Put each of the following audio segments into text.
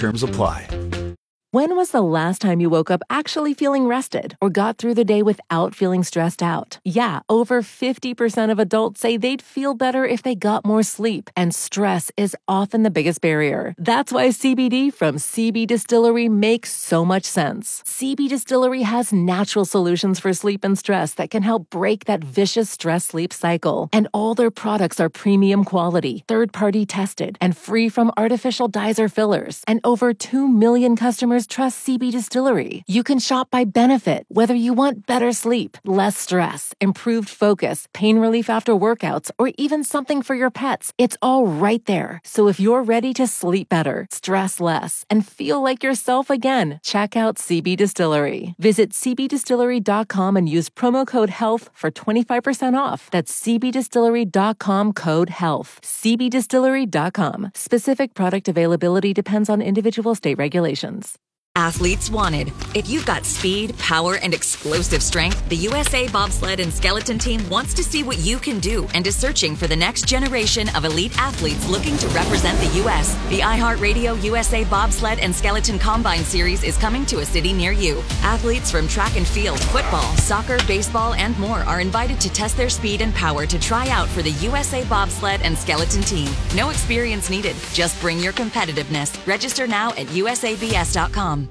Terms apply. When was the last time you woke up actually feeling rested or got through the day without feeling stressed out? Yeah, over 50% of adults say they'd feel better if they got more sleep, and stress is often the biggest barrier. That's why CBD from CB Distillery makes so much sense. CB Distillery has natural solutions for sleep and stress that can help break that vicious stress-sleep cycle. And all their products are premium quality, third-party tested, and free from artificial dyes or fillers. And over 2 million customers trust CB Distillery. You can shop by benefit, whether you want better sleep, less stress, improved focus, pain relief after workouts, or even something for your pets. It's all right there. So if you're ready to sleep better, stress less, and feel like yourself again, check out CB Distillery. Visit cbdistillery.com and use promo code HEALTH for 25% off. That's cbdistillery.com, code HEALTH. cbdistillery.com. Specific product availability depends on individual state regulations. Athletes wanted. If you've got speed, power, and explosive strength, the USA Bobsled and Skeleton Team wants to see what you can do and is searching for the next generation of elite athletes looking to represent the U.S. The iHeartRadio USA Bobsled and Skeleton Combine Series is coming to a city near you. Athletes from track and field, football, soccer, baseball, and more are invited to test their speed and power to try out for the USA Bobsled and Skeleton Team. No experience needed. Just bring your competitiveness. Register now at usabs.com.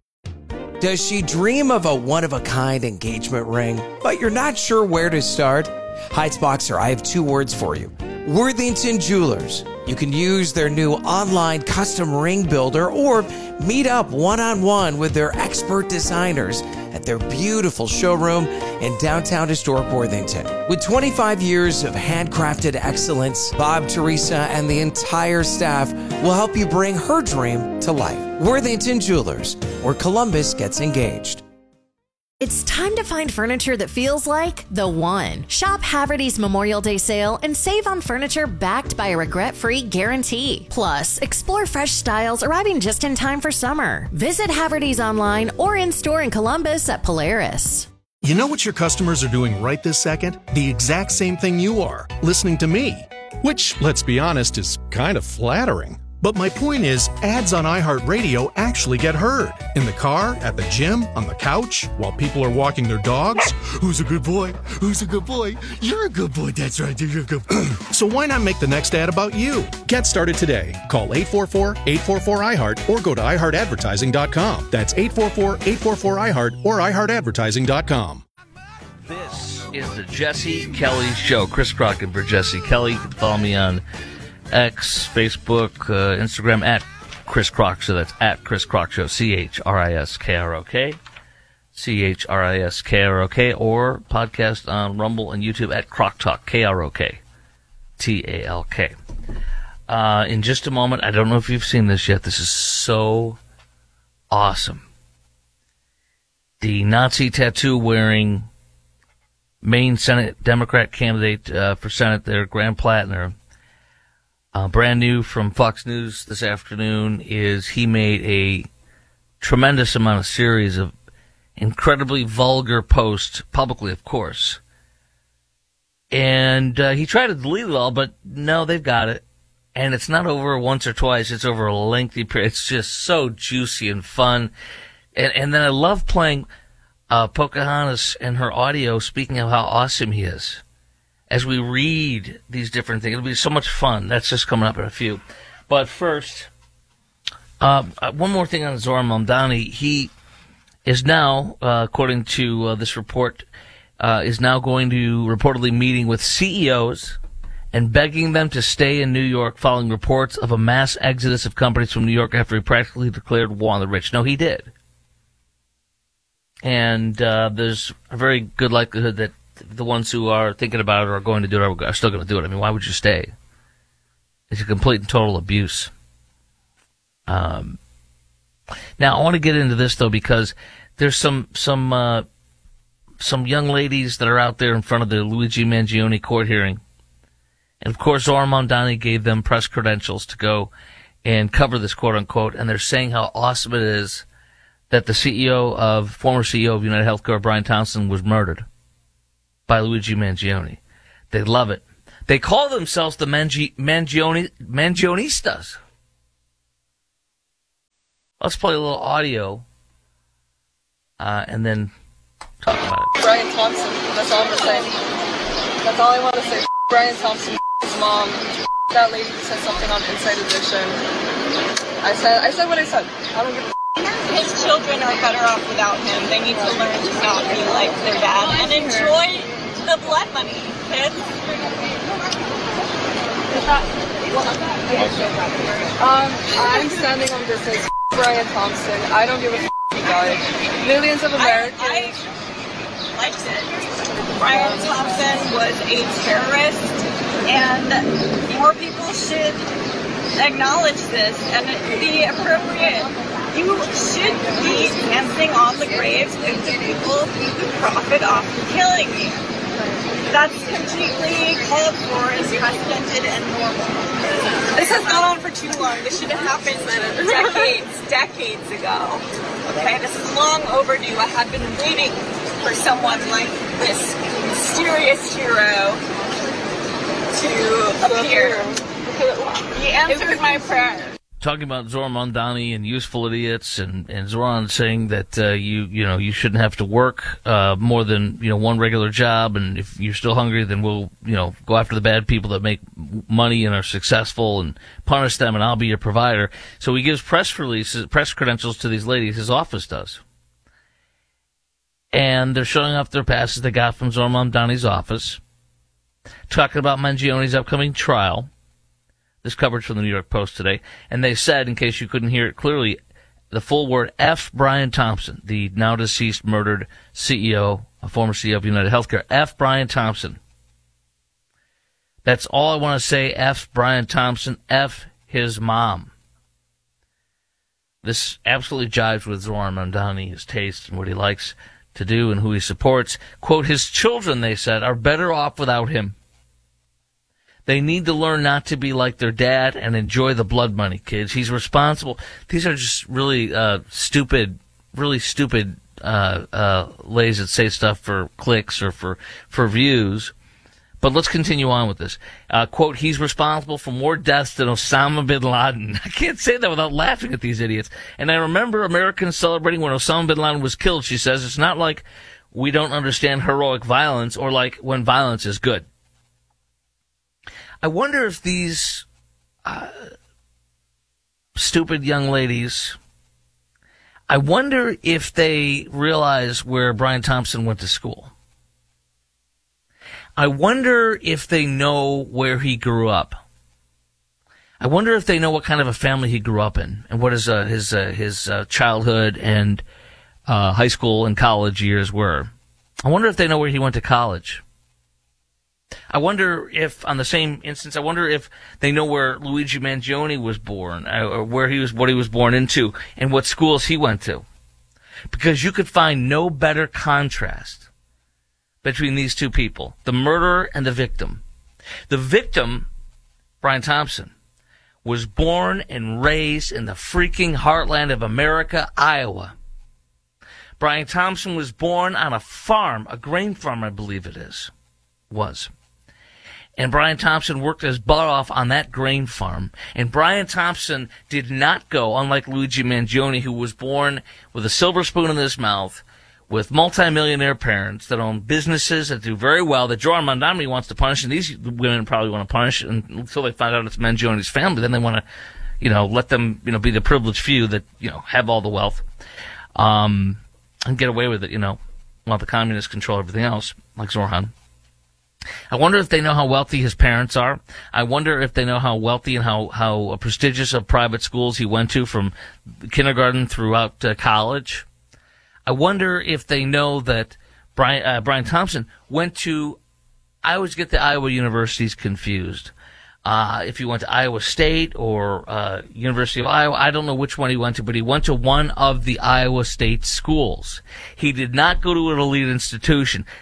Does she dream of a one-of-a-kind engagement ring, but you're not sure where to start? Heights Boxer, I have 2 words for you. Worthington Jewelers. You can use their new online custom ring builder or meet up one-on-one with their expert designers at their beautiful showroom in downtown historic Worthington. With 25 years of handcrafted excellence, Bob, Teresa, and the entire staff will help you bring her dream to life. Worthington Jewelers, where Columbus gets engaged. It's time to find furniture that feels like the one. Shop Haverty's Memorial Day sale and save on furniture backed by a regret-free guarantee. Plus, explore fresh styles arriving just in time for summer. Visit Haverty's online or in-store in Columbus at Polaris. You know what your customers are doing right this second? The exact same thing you are, listening to me. Which, let's be honest, is kind of flattering. But my point is, ads on iHeartRadio actually get heard. In the car, at the gym, on the couch, while people are walking their dogs. Who's a good boy? Who's a good boy? You're a good boy. That's right. You're a good boy. So why not make the next ad about you? Get started today. Call 844-844-iHeart or go to iHeartAdvertising.com. That's 844-844-iHeart or iHeartAdvertising.com. This is the Jesse Kelly Show. Chris Crockett for Jesse Kelly. You can follow me on X, Facebook, Instagram at Chris Crock. So that's at Chris Crock Show. CHRISKROK. CHRISKROK. Or podcast on Rumble and YouTube at Crock Talk. KROK. TALK. In just a moment, I don't know if you've seen this yet. This is so awesome. The Nazi tattoo wearing Maine Senate Democrat candidate for Senate there, Graham Plattner. Brand new from Fox News this afternoon is he made a tremendous amount of series of incredibly vulgar posts, publicly, of course. And he tried to delete it all, but no, they've got it. And it's not over once or twice. It's over a lengthy period. It's just so juicy and fun. And then I love playing Pocahontas and her audio speaking of how awesome he is. As we read these different things, it'll be so much fun. That's just coming up in a few. But first, one more thing on Zohran Mamdani. He is now, according to this report, is now going to reportedly meeting with CEOs and begging them to stay in New York following reports of a mass exodus of companies from New York after he practically declared war on the rich. No, he did. And there's a very good likelihood that the ones who are thinking about it or are going to do it are still going to do it. I mean, why would you stay? It's a complete and total abuse. Now, I want to get into this, though, because there's some young ladies that are out there in front of the Luigi Mangione court hearing. And, of course, Zohran Mamdani gave them press credentials to go and cover this, quote-unquote, and they're saying how awesome it is that the former CEO of United Healthcare, Brian Thompson, was murdered by Luigi Mangione. They love it. They call themselves the Mangionistas. Let's play a little audio, and then talk about it. Brian Thompson, that's all I'm going to say. That's all I want to say. Brian Thompson, his mom, that lady who said something on Inside Edition. I said what I said. I don't give a His children are better off without him. They need to learn to not be like their dad and enjoy the blood money, kids. I'm standing on business. Brian Thompson. I don't give a he died. Millions of Americans. I liked it. Brian Thompson was a terrorist, and more people should acknowledge this and be appropriate. You should be dancing on the graves of the people who profit off of killing you. That's completely called for, is precedented and normal. This has gone on for too long. This should have happened decades ago. Okay, this is long overdue. I have been waiting for someone like this mysterious hero to appear. He answered my prayer. Talking about Zohran Mamdani and useful idiots, and Zohran saying that you shouldn't have to work more than one regular job, and if you're still hungry, then we'll go after the bad people that make money and are successful and punish them, and I'll be your provider. So he gives press credentials to these ladies. His office does, and they're showing off their passes they got from Zohran Mamdani's office, talking about Mangione's upcoming trial. This coverage from the New York Post today. And they said, in case you couldn't hear it clearly, the full word, F. Brian Thompson, the now deceased murdered CEO, a former CEO of United Healthcare. F. Brian Thompson. That's all I want to say. F. Brian Thompson. F. his mom. This absolutely jives with Zohran Mamdani, his taste and what he likes to do and who he supports. Quote, his children, they said, are better off without him. They need to learn not to be like their dad and enjoy the blood money, kids. He's responsible. These are just really stupid ladies that say stuff for clicks or for views. But let's continue on with this. Quote, he's responsible for more deaths than Osama bin Laden. I can't say that without laughing at these idiots. And I remember Americans celebrating when Osama bin Laden was killed, she says. It's not like we don't understand heroic violence or like when violence is good. I wonder if these stupid young ladies, I wonder if they realize where Brian Thompson went to school. I wonder if they know where he grew up. I wonder if they know what kind of a family he grew up in and what his childhood and high school and college years were. I wonder if they know where he went to college. I wonder if, on the same instance, I wonder if they know where Luigi Mangione was born, or what he was born into, and what schools he went to. Because you could find no better contrast between these two people, the murderer and the victim. The victim, Brian Thompson, was born and raised in the freaking heartland of America, Iowa. Brian Thompson was born on a farm, a grain farm, I believe it was. And Brian Thompson worked his butt off on that grain farm. And Brian Thompson did not go, unlike Luigi Mangione, who was born with a silver spoon in his mouth, with multimillionaire parents that own businesses that do very well, that Zohran Mamdani wants to punish, and these women probably want to punish until they find out it's Mangione's family. Then they want to, let them, be the privileged few that, have all the wealth, and get away with it, while the communists control everything else, like Zohran. I wonder if they know how wealthy his parents are. I wonder if they know how wealthy and how prestigious of private schools he went to from kindergarten throughout college. I wonder if they know that Brian Thompson went to, I always get the Iowa universities confused. If he went to Iowa State or University of Iowa, I don't know which one he went to, but he went to one of the Iowa State schools. He did not go to an elite institution.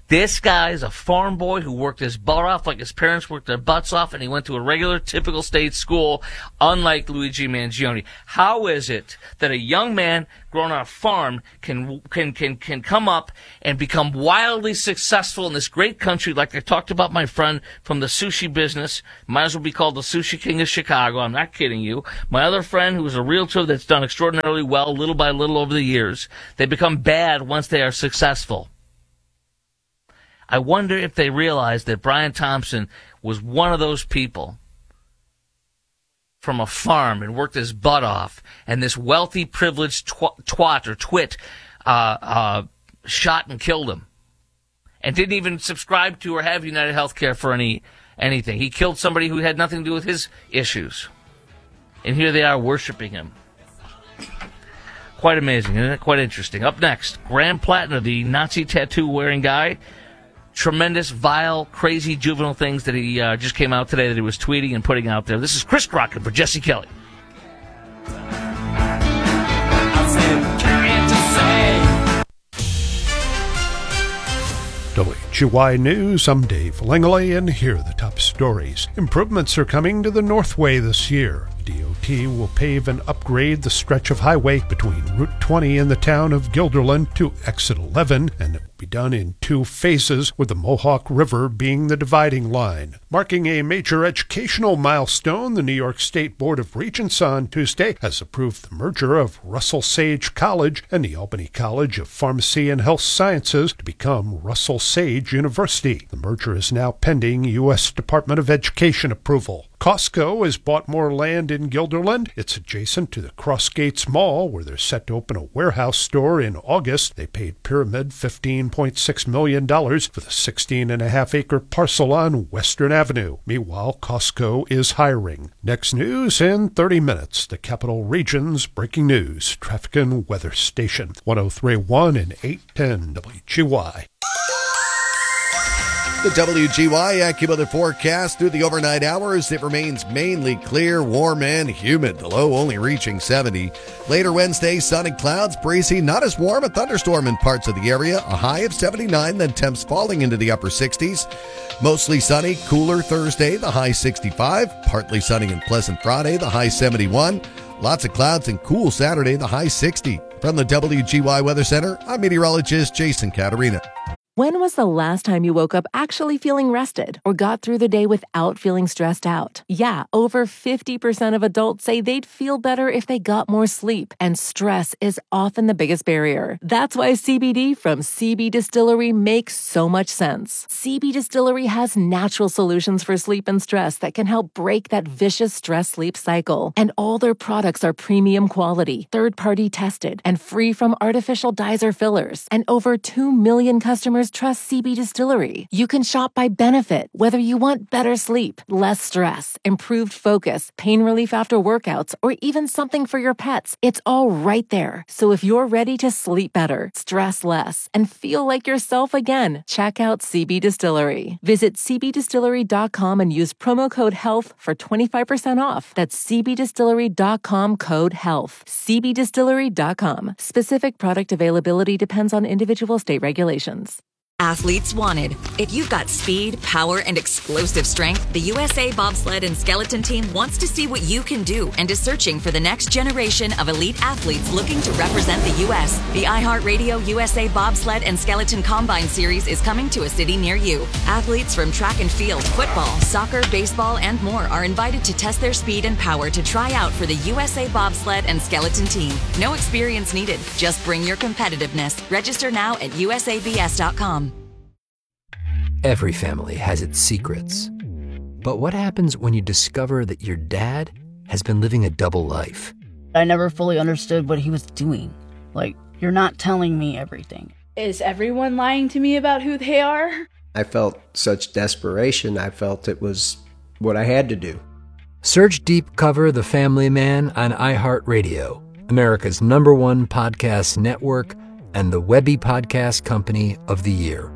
This guy's a farm boy who worked his butt off like his parents worked their butts off, and he went to a regular, typical state school, unlike Luigi Mangione. How is it that a young man grown on a farm can come up and become wildly successful in this great country? Like I talked about my friend from the sushi business, might as well be called the Sushi King of Chicago. I'm not kidding you. My other friend who's a realtor that's done extraordinarily well little by little over the years. They become bad once they are successful. I wonder if they realize that Brian Thompson was one of those people from a farm and worked his butt off, and this wealthy, privileged twat or twit shot and killed him, and didn't even subscribe to or have United Healthcare for anything. He killed somebody who had nothing to do with his issues, and here they are worshiping him. Quite amazing, isn't it? Quite interesting. Up next, Graham Plattner, the Nazi tattoo-wearing guy. Tremendous, vile, crazy, juvenile things that he just came out today that he was tweeting and putting out there. This is Chris Crockett for Jesse Kelly. WGY News, I'm Dave Langley, and here are the top stories. Improvements are coming to the Northway this year. DOT will pave and upgrade the stretch of highway between Route 20 and the town of Guilderland to Exit 11, and it will be done in 2 phases, with the Mohawk River being the dividing line. Marking a major educational milestone, the New York State Board of Regents on Tuesday has approved the merger of Russell Sage College and the Albany College of Pharmacy and Health Sciences to become Russell Sage University. The merger is now pending U.S. Department of Education approval. Costco has bought more land in Guilderland. It's adjacent to the Crossgates Mall, where they're set to open a warehouse store in August. They paid Pyramid $15.6 million for the 16.5-acre parcel on Western Avenue. Meanwhile, Costco is hiring. Next news in 30 minutes. The Capital Region's breaking news. Traffic and weather station. 103.1 and 810 WGY. The WGY AccuWeather forecast through the overnight hours. It remains mainly clear, warm, and humid. The low only reaching 70. Later Wednesday, sun and clouds, breezy, not as warm. A thunderstorm in parts of the area. A high of 79, then temps falling into the upper 60s. Mostly sunny, cooler Thursday, the high 65. Partly sunny and pleasant Friday, the high 71. Lots of clouds and cool Saturday, the high 60. From the WGY Weather Center, I'm meteorologist Jason Caterina. When was the last time you woke up actually feeling rested or got through the day without feeling stressed out? Yeah, over 50% of adults say they'd feel better if they got more sleep, and stress is often the biggest barrier. That's why CBD from CB Distillery makes so much sense. CB Distillery has natural solutions for sleep and stress that can help break that vicious stress-sleep cycle. And all their products are premium quality, third-party tested, and free from artificial dyes or fillers. And over 2 million customers trust CB Distillery. You can shop by benefit, whether you want better sleep, less stress, improved focus, pain relief after workouts, or even something for your pets. It's all right there. So if you're ready to sleep better, stress less, and feel like yourself again, check out CB Distillery. Visit cbdistillery.com and use promo code HEALTH for 25% off. That's cbdistillery.com code HEALTH. cbdistillery.com. Specific product availability depends on individual state regulations. Athletes wanted. If you've got speed, power, and explosive strength, the USA Bobsled and Skeleton Team wants to see what you can do and is searching for the next generation of elite athletes looking to represent the U.S. The iHeartRadio USA Bobsled and Skeleton Combine Series is coming to a city near you. Athletes from track and field, football, soccer, baseball, and more are invited to test their speed and power to try out for the USA Bobsled and Skeleton Team. No experience needed. Just bring your competitiveness. Register now at usabs.com. Every family has its secrets. But what happens when you discover that your dad has been living a double life? I never fully understood what he was doing. Like, you're not telling me everything. Is everyone lying to me about who they are? I felt such desperation. I felt it was what I had to do. Search Deep Cover The Family Man on iHeartRadio, America's #1 podcast network and the Webby Podcast Company of the Year.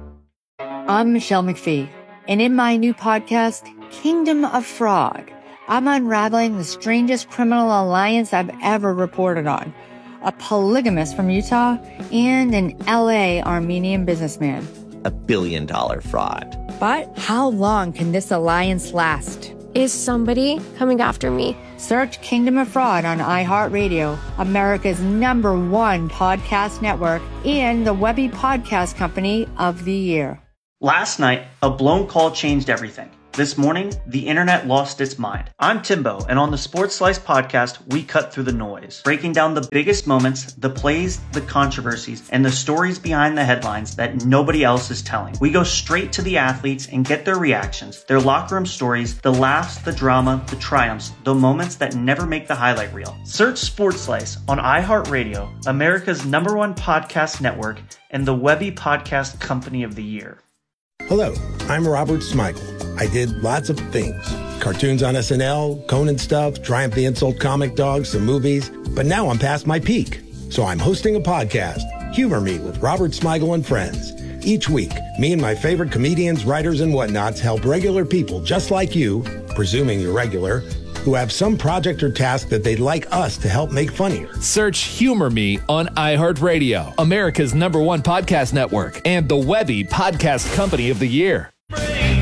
I'm Michelle McPhee, and in my new podcast, Kingdom of Frog, I'm unraveling the strangest criminal alliance I've ever reported on. A polygamist from Utah and an LA Armenian businessman. $1 billion fraud. But how long can this alliance last? Is somebody coming after me? Search Kingdom of Fraud on iHeartRadio, America's #1 podcast network, and the Webby Podcast Company of the Year. Last night, a blown call changed everything. This morning, the internet lost its mind. I'm Timbo, and on the Sports Slice podcast, we cut through the noise, breaking down the biggest moments, the plays, the controversies, and the stories behind the headlines that nobody else is telling. We go straight to the athletes and get their reactions, their locker room stories, the laughs, the drama, the triumphs, the moments that never make the highlight reel. Search Sports Slice on iHeartRadio, America's #1 podcast network, and the Webby Podcast Company of the Year. Hello, I'm Robert Smigel. I did lots of things. Cartoons on SNL, Conan stuff, Triumph the Insult Comic Dog, some movies. But now I'm past my peak. So I'm hosting a podcast, Humor Me with Robert Smigel and Friends. Each week, me and my favorite comedians, writers, and whatnots help regular people just like you, presuming you're regular, who have some project or task that they'd like us to help make funnier. Search Humor Me on iHeartRadio, America's #1 podcast network, and the Webby Podcast Company of the Year.